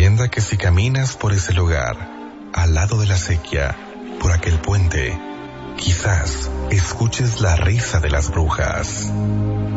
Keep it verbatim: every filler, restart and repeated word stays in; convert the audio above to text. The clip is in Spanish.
leyenda que si caminas por ese lugar, al lado de la acequia, por aquel puente, quizás escuches la risa de las brujas.